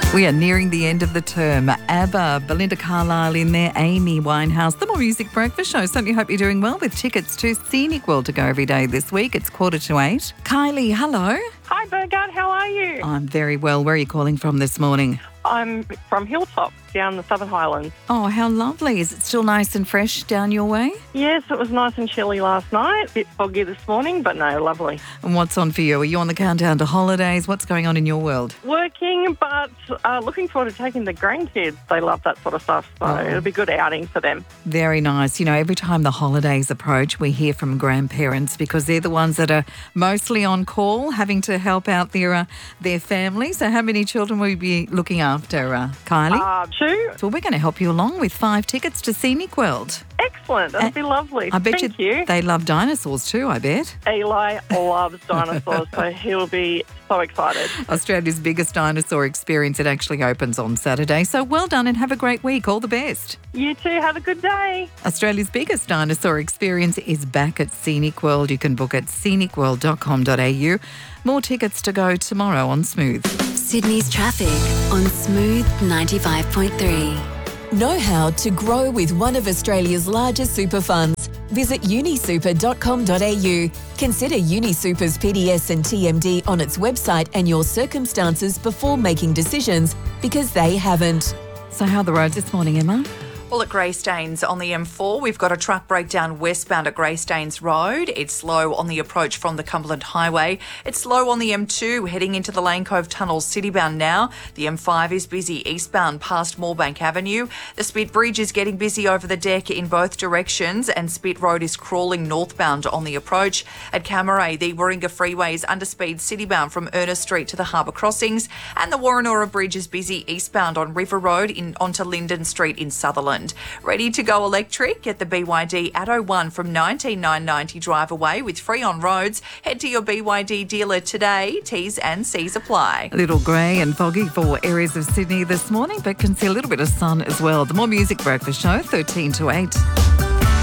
We are nearing the end of the term. ABBA, Belinda Carlisle in there, Amy Winehouse. The More Music Breakfast Show. Certainly hope you're doing well with tickets to Scenic World to go every day this week. It's 7:45. Kylie, hello. Hi, Burgard. How are you? I'm very well. Where are you calling from this morning? I'm from Hilltop, down the Southern Highlands. Oh, how lovely. Is it still nice and fresh down your way? Yes, it was nice and chilly last night. A bit foggy this morning, but no, lovely. And what's on for you? Are you on the countdown to holidays? What's going on in your world? Working, but looking forward to taking the grandkids. They love that sort of stuff, so it'll be a good outing for them. Very nice. You know, every time the holidays approach, we hear from grandparents because they're the ones that are mostly on call, having to help out their family. So how many children will you be looking after, Kylie? 2. So we're going to help you along with 5 tickets to Scenic World. Excellent. That'd be lovely. I bet Thank you. they love dinosaurs too, I bet. Eli loves dinosaurs, so he'll be so excited. Australia's biggest dinosaur experience. It actually opens on Saturday. So well done and have a great week. All the best. You too. Have a good day. Australia's biggest dinosaur experience is back at Scenic World. You can book at scenicworld.com.au. More tickets to go tomorrow on Smooth. Sydney's traffic on Smooth 95.3. Know how to grow with one of Australia's largest super funds. Visit unisuper.com.au. Consider UniSuper's PDS and TMD on its website and your circumstances before making decisions, because they haven't. So how are the roads this morning, Emma? Well, at Greystanes on the M4, we've got a truck breakdown westbound at Greystanes Road. It's slow on the approach from the Cumberland Highway. It's slow on the M2 heading into the Lane Cove Tunnel citybound now. The M5 is busy eastbound past Moorebank Avenue. The Spit Bridge is getting busy over the deck in both directions, and Spit Road is crawling northbound on the approach. At Camaray, the Warringah Freeway is underspeed citybound from Ernest Street to the Harbour Crossings, and the Warrenora Bridge is busy eastbound on River Road onto Linden Street in Sutherland. Ready to go electric? Get the BYD Atto 1 from $19,990 drive away with free on roads. Head to your BYD dealer today. T's and C's apply. A little grey and foggy for areas of Sydney this morning, but can see a little bit of sun as well. The More Music Breakfast Show, 13 to 8.